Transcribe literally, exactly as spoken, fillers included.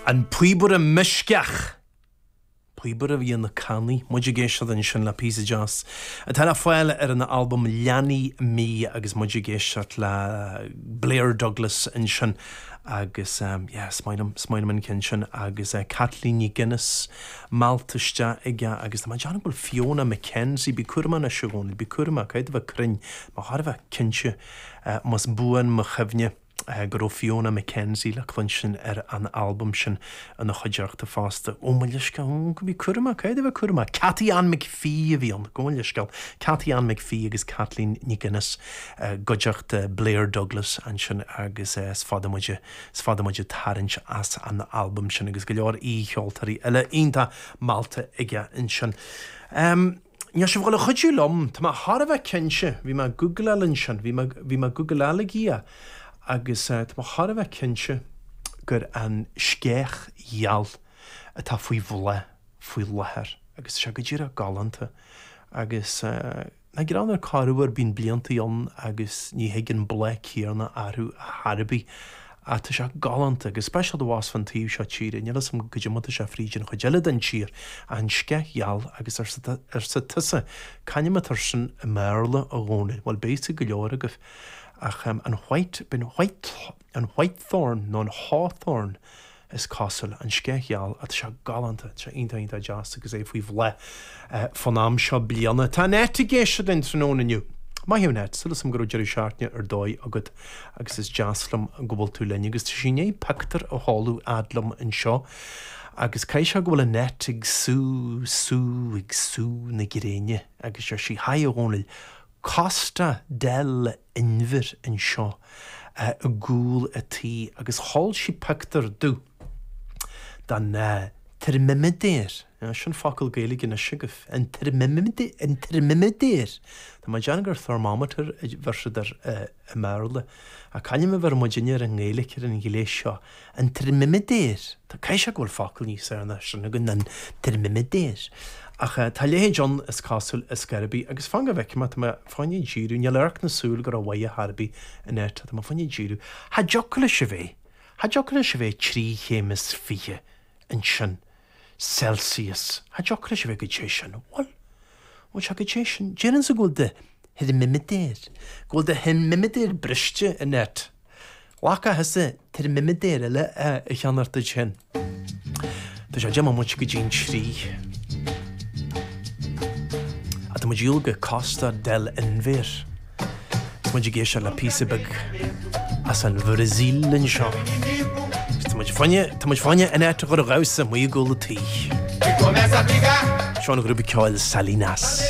An puibur a misceach. Puibur a bhí na canaí, muid géisiad an sin le písa jazz. A tá fáil ar an album Leanny Me agus muid géisiad le Blair Douglas in sin agus um, yeah, smaidam smaidam an cin sin agus uh, Kathleen Guinness Maltaiste ige agus tá John bhfuil Fiona McKenzie bí curma na siúin bí curma caiid bh crin má harfa cinse uh, mas buan mo chefne Uh, go Fiona McKenzie le clunsin ar an album sin an chuideachta fásta ómailisca go bhí curma caiide bh curma Cathy Ann McPhee a bhíon gómailiscail Cathy Ann McPhee agus Kathleen Guinness uh, goideachta Blair Douglas an sin agus uh, sfadamuide sfadamuide tarint as an album sin agus go leor í cheoltarí eile ionta Malta ige in sin um, Ní sé bhfuil a chuidú lom tá má thar bheith cinse bhí má Google Allen sin bhí má Google Allen agus uh, tá thar bheith cinse gur an scéach gheall atá faoi bhla faoi lethir agus se go ddíra galanta agus uh, na gur annar carúir bín bliantaíon agus ní higann bla céarna arú a Harbí a tá se galanta agus speisial do bhás fan tíú se tíre ní sam go dtí se frídin chu deile den tír an scéach gheall agus ar sa tusa caine tar sin a méla a gcónaí bhil béite go leor agah ach um, an white bin white an whitethorn non hawthorn is castle an scéal at se galanta se inta inta jazz agus é faoi bhle uh, fan am seo blianana tá net géisiad in trónaniu mai hiú net sulas sam go Jerry Shartne ar dóid agad agus is jazzlam gobal tú lenne agus sinné pectar a hallú adlam in seo agus cai se go bhfuil a net ag sú sú ag sú na giréine agus se si haíhónil Costa del Inver in seo uh, a gúil a tí agus hall si pectar dú dan uh, termimidéir uh, sin facail gaeilge in a sigah an termimidéir Tá má deangar thermometer verse ar uh, a merle a caine me ver modinir an ngéileir an giléis seo an termimidéir Tá cai se gohfuil facail níos ar na sin a gun an termimidéir Ach tá léhé John is casúil is Scarabí agus fanga bheice má tá fáinne díú ne leach na súil gur a bhaide Harbí in air tá má fáinne díú. Tá jocola se bhéh Tá jocola se bhéh trí chémas fiche in sin Celsius. Tá jocola se bhéh go té sin bhil ó se go té sin déann sa ggóil de hid mimidéir ggóil de hin mimidéir briste in air. Lacha hesa tir mimidéir eile a cheanarta sin. Tá sé deam muid go dín trí. A tá muid go Costa del Inver. Tá muid géisiad le písabag as an Bhrasaíl in seo. Tá muid fáinne in éit go a rása mu go le tí. Seán go grúpa ceáil Salinas.